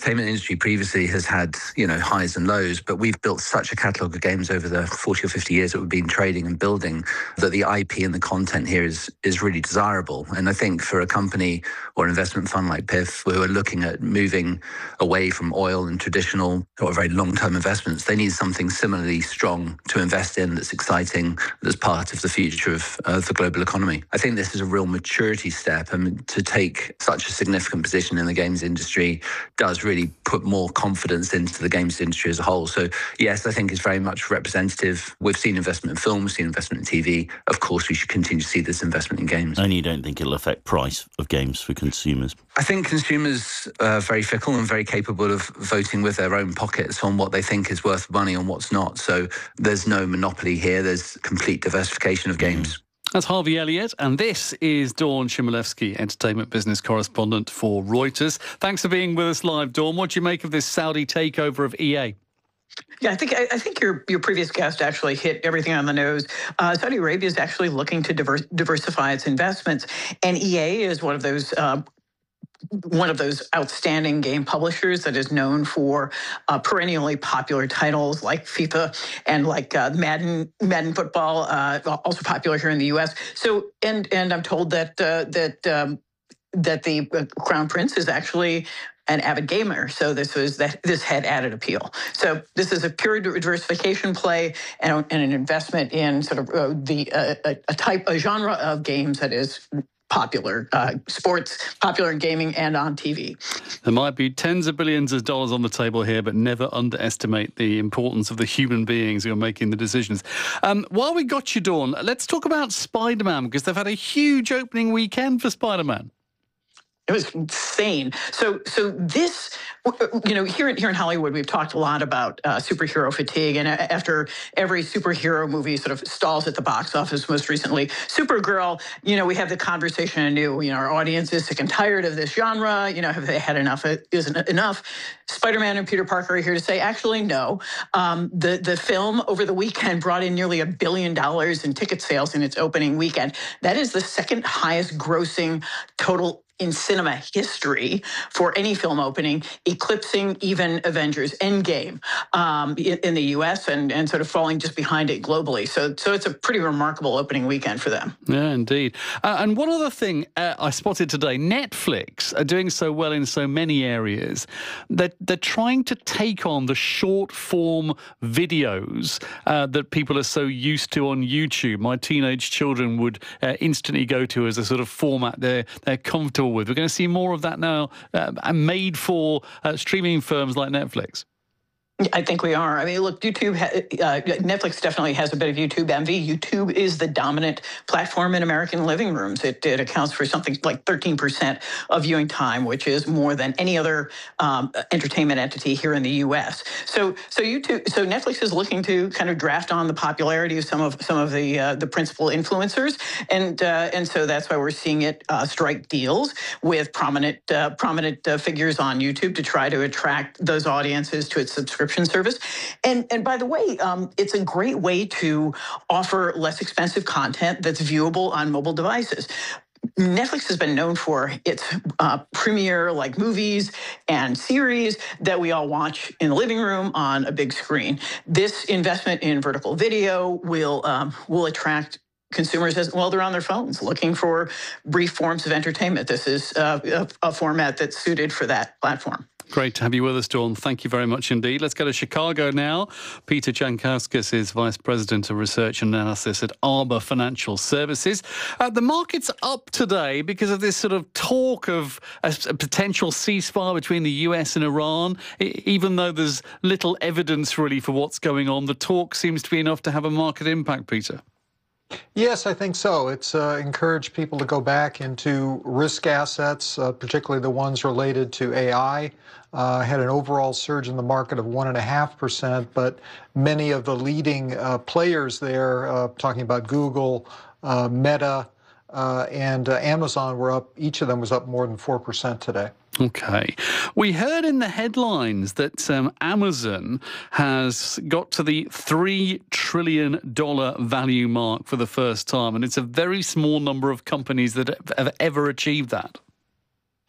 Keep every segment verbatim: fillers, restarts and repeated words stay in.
entertainment industry previously has had, you know, highs and lows, but we've built such a catalogue of games over the forty or fifty years that we've been trading and building that the I P and the content here is is really desirable. And I think for a company or an investment fund like P I F, who are looking at moving away from oil and traditional or very long-term investments, they need something similarly strong to invest in that's exciting, that's part of the future of, of the global economy. I think this is a real maturity step, and to take such a significant position in the games industry does really put more confidence into the games industry as a whole. So yes, I think it's very much representative. We've seen investment in film, we've seen investment in T V. Of course, we should continue to see this investment in games. And you don't think it'll affect price of games for consumers? I think consumers are very fickle and very capable of voting with their own pockets on what they think is worth money and what's not. So there's no monopoly here. There's complete diversification of games. Mm. That's Harvey Elliott, and this is Dawn Chmielewski, entertainment business correspondent for Reuters. Thanks for being with us live, Dawn. What do you make of this Saudi takeover of E A? Yeah, I think I, I think your your previous guest actually hit everything on the nose. Uh, Saudi Arabia is actually looking to diver- diversify its investments, and E A is one of those. Uh, one of those outstanding game publishers that is known for uh, perennially popular titles like FIFA and like uh, Madden, Madden football, uh, also popular here in the U S. So, and and I'm told that uh, that um, that the uh, Crown Prince is actually an avid gamer, so this was that this had added appeal. So this is a pure diversification play and, and an investment in sort of uh, the uh, a, a type, a genre of games that is popular, uh, sports, popular in gaming and on T V. There might be tens of billions of dollars on the table here, but never underestimate the importance of the human beings who are making the decisions. Um, while we got you, Dawn, let's talk about Spider-Man, because they've had a huge opening weekend for Spider-Man. It was insane. So, so this, you know, here in here in Hollywood, we've talked a lot about uh, superhero fatigue, and after every superhero movie sort of stalls at the box office, most recently, Supergirl. You know, we have the conversation anew. You know, our audience is sick and tired of this genre. You know, have they had enough? Isn't it enough? Spider-Man and Peter Parker are here to say, actually, no. Um, the the film over the weekend brought in nearly a billion dollars in ticket sales in its opening weekend. That is the second highest grossing total in cinema history for any film opening, eclipsing even Avengers Endgame um, in, in the U S and, and sort of falling just behind it globally. So so it's a pretty remarkable opening weekend for them. Yeah, indeed. Uh, and one other thing uh, I spotted today, Netflix are doing so well in so many areas that they're trying to take on the short-form videos uh, that people are so used to on YouTube. My teenage children would uh, instantly go to as a sort of format they're, they're comfortable with. We're going to see more of that now, uh, made for uh, streaming firms like Netflix. I think we are. I mean, look, YouTube, uh, Netflix definitely has a bit of YouTube envy. YouTube is the dominant platform in American living rooms. It, it accounts for something like thirteen percent of viewing time, which is more than any other um, entertainment entity here in the U S. So, so YouTube, so Netflix is looking to kind of draft on the popularity of some of some of the uh, the principal influencers, and uh, and so that's why we're seeing it uh, strike deals with prominent uh, prominent uh, figures on YouTube to try to attract those audiences to its subscription service. And and by the way, um, it's a great way to offer less expensive content that's viewable on mobile devices. Netflix has been known for its uh, premiere like movies and series that we all watch in the living room on a big screen. This investment in vertical video will um, will attract consumers as well. They're on their phones looking for brief forms of entertainment. This is uh, a, a format that's suited for that platform. Great to have you with us, Dawn. Thank you very much indeed. Let's go to Chicago now. Peter Jankowskis is Vice President of Research and Analysis at Arbor Financial Services. Uh, the market's up today because of this sort of talk of a, a potential ceasefire between the U S and Iran. I, even though there's little evidence really for what's going on, the talk seems to be enough to have a market impact, Peter. Yes, I think so. It's uh, encouraged people to go back into risk assets, uh, particularly the ones related to A I. Uh, had an overall surge in the market of one and a half percent, but many of the leading uh, players there, uh, talking about Google, uh, Meta, uh, and uh, Amazon, were up. Each of them was up more than four percent today. Okay. We heard in the headlines that um, Amazon has got to the three trillion dollars value mark for the first time, and it's a very small number of companies that have ever achieved that.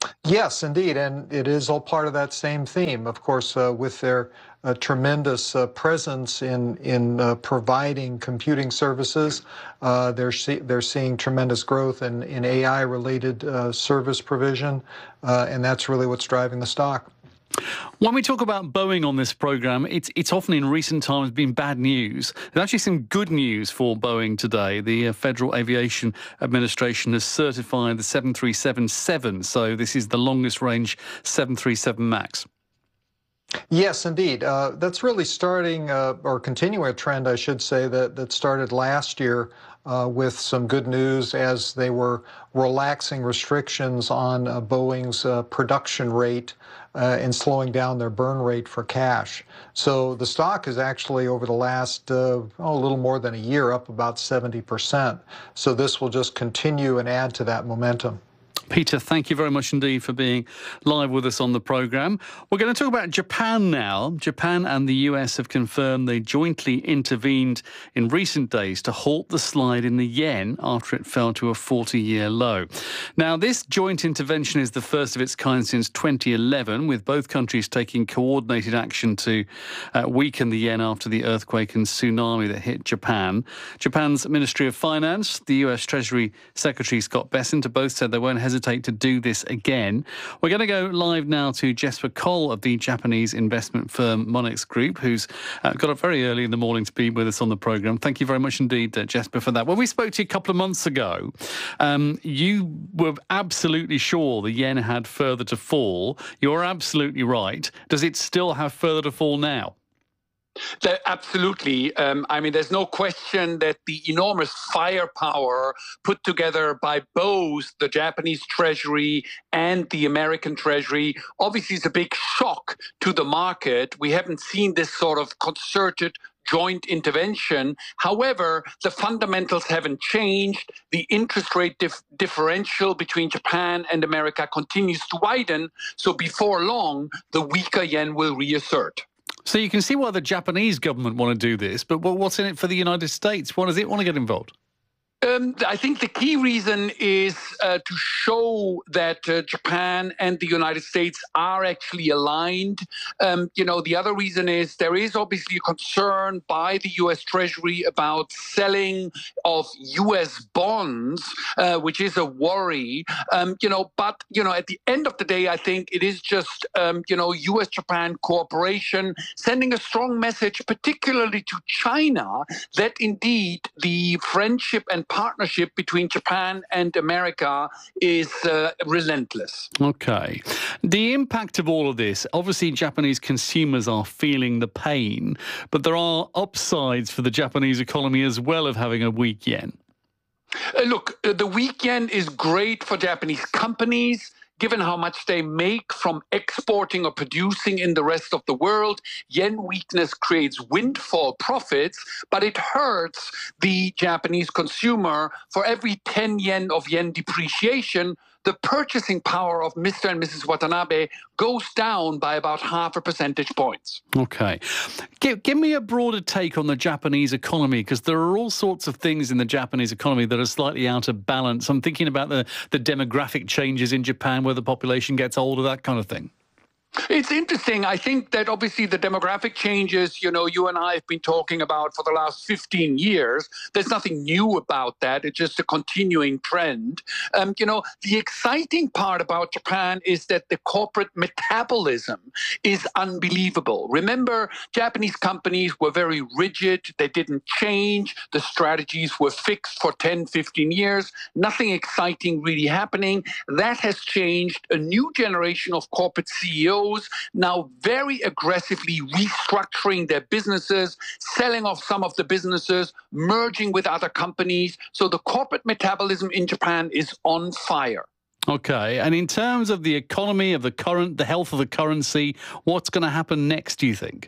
Yes, indeed, and it is all part of that same theme. Of course, uh, with their uh, tremendous uh, presence in in uh, providing computing services, uh, they're see they're seeing tremendous growth in in A I-related uh, service provision, uh, and that's really what's driving the stock. When we talk about Boeing on this program, it's it's often in recent times been bad news. There's actually some good news for Boeing today. The uh, Federal Aviation Administration has certified the seven three seven seven, so this is the longest range seven three seven MAX. Yes, indeed. Uh, that's really starting uh, or continuing a trend, I should say, that, that started last year uh, with some good news as they were relaxing restrictions on uh, Boeing's uh, production rate uh, and slowing down their burn rate for cash. So the stock is actually over the last uh, oh, a little more than a year up about seventy percent. So this will just continue and add to that momentum. Peter, thank you very much indeed for being live with us on the programme. We're going to talk about Japan now. Japan and the U S have confirmed they jointly intervened in recent days to halt the slide in the yen after it fell to a forty-year low. Now, this joint intervention is the first of its kind since twenty eleven, with both countries taking coordinated action to uh, weaken the yen after the earthquake and tsunami that hit Japan. Japan's Ministry of Finance, the U S Treasury Secretary Scott Bessent, both said they won't hesitate to do this again. We're going to go live now to Jesper Koll of the Japanese investment firm Monex Group, who's uh, got up very early in the morning to be with us on the programme. Thank you very much indeed, uh, Jesper, for that. When we spoke to you a couple of months ago, um, you were absolutely sure the yen had further to fall. You're absolutely right. Does it still have further to fall now? Absolutely. Um, I mean, there's no question that the enormous firepower put together by both the Japanese Treasury and the American Treasury obviously is a big shock to the market. We haven't seen this sort of concerted joint intervention. However, the fundamentals haven't changed. The interest rate dif differential between Japan and America continues to widen. So before long, the weaker yen will reassert. So you can see why the Japanese government want to do this, but what's in it for the United States? Why does it want to get involved? Um, I think the key reason is uh, to show that uh, Japan and the United States are actually aligned. Um, you know, the other reason is there is obviously a concern by the U S Treasury about selling of U S bonds, uh, which is a worry. Um, you know, but, you know, at the end of the day, I think it is just, um, you know, U S Japan cooperation sending a strong message, particularly to China, that indeed the friendship and partnership between Japan and America is uh, relentless. Okay. The impact of all of this, obviously Japanese consumers are feeling the pain, but there are upsides for the Japanese economy as well of having a weak yen. Uh, look, uh, the weak yen is great for Japanese companies, given how much they make from exporting or producing in the rest of the world. Yen weakness creates windfall profits, but it hurts the Japanese consumer. For every ten yen of yen depreciation, the purchasing power of Mister and Missus Watanabe goes down by about half a percentage points. Okay. Give, give me a broader take on the Japanese economy, because there are all sorts of things in the Japanese economy that are slightly out of balance. I'm thinking about the, the demographic changes in Japan where the population gets older, that kind of thing. It's interesting. I think that obviously the demographic changes, you know, you and I have been talking about for the last fifteen years. There's nothing new about that. It's just a continuing trend. Um, you know, the exciting part about Japan is that the corporate metabolism is unbelievable. Remember, Japanese companies were very rigid. They didn't change. The strategies were fixed for ten, fifteen years. Nothing exciting really happening. That has changed. A new generation of corporate C E Os now very aggressively restructuring their businesses, selling off some of the businesses, merging with other companies. So the corporate metabolism in Japan is on fire. Okay. And in terms of the economy, of the current, the health of the currency, what's going to happen next, do you think?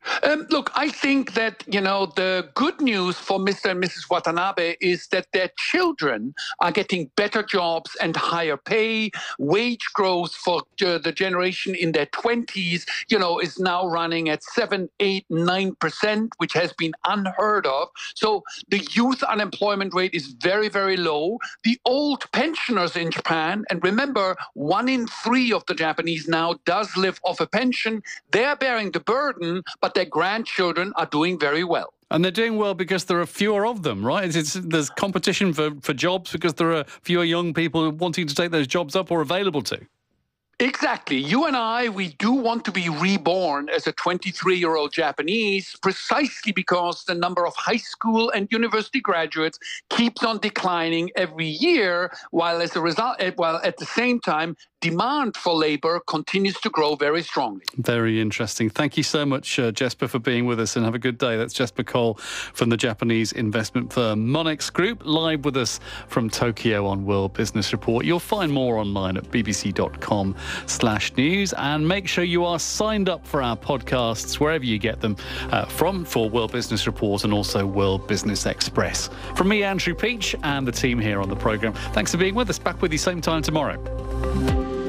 Um, look, I think that, you know, the good news for Mister and Missus Watanabe is that their children are getting better jobs and higher pay. Wage growth for uh, the generation in their twenties, you know, is now running at seven, eight, nine percent, which has been unheard of. So the youth unemployment rate is very, very low. The old pensioners in Japan, and remember, one in three of the Japanese now does live off a pension. They're bearing the burden, but their grandchildren are doing very well. And they're doing well because there are fewer of them, right? It's, it's, there's competition for, for jobs because there are fewer young people wanting to take those jobs up or available to. Exactly. You and I, we do want to be reborn as a twenty-three-year-old Japanese precisely because the number of high school and university graduates keeps on declining every year, while as a result, while at the same time, demand for labor continues to grow very strongly. Very interesting. Thank you so much, uh, Jesper, for being with us, and have a good day. That's Jesper Cole from the Japanese investment firm Monex Group, live with us from Tokyo on World Business Report. You'll find more online at b b c dot com slash news, and make sure you are signed up for our podcasts wherever you get them uh, from for World Business Report and also World Business Express. From me, Andrew Peach, and the team here on the programme, thanks for being with us. Back with you same time tomorrow.